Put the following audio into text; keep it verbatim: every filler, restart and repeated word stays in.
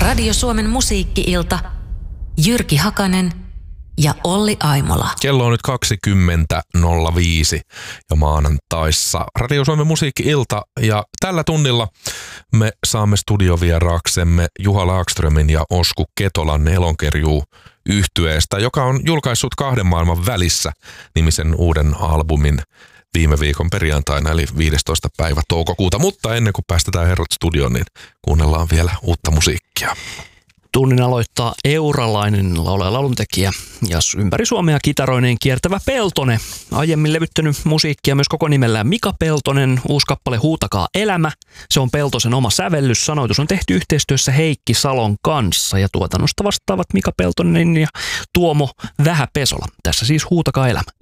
Radio Suomen musiikki-ilta, Jyrki Hakanen ja Olli Aimola. Kello on nyt kaksikymmentä nolla viisi ja maanantaissa Radio Suomen musiikki-ilta. Ja tällä tunnilla me saamme studiovieraaksemme Juha Laakströmin ja Osku Ketolan Elonkerjuu -yhtyeestä, joka on julkaissut Kahden maailman välissä -nimisen uuden albumin viime viikon perjantaina, eli viidestoista päivä toukokuuta. Mutta ennen kuin päästetään herrat studioon, niin kuunnellaan vielä uutta musiikkia. Tunnin aloittaa euralainen laulaja lauluntekijä ja ympäri Suomea kitaroineen kiertävä Peltonen. Aiemmin levyttänyt musiikkia myös koko nimellään Mika Peltonen. Uusi kappale Huutakaa elämä. Se on Peltosen oma sävellys. Sanoitus on tehty yhteistyössä Heikki Salon kanssa ja tuotannosta vastaavat Mika Peltonen ja Tuomo Vähäpesola. Tässä siis Huutakaa elämä.